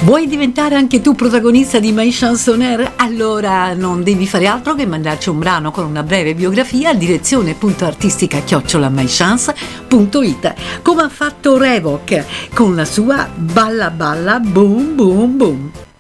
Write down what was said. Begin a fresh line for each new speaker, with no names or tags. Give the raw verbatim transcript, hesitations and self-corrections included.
Vuoi diventare anche tu protagonista di My Chanson Air? Allora non devi fare altro che mandarci un brano con una breve biografia a direzione punto artistica chiocciola mychance punto it, come ha fatto Revok con la sua Balla Balla Boom Boom Boom.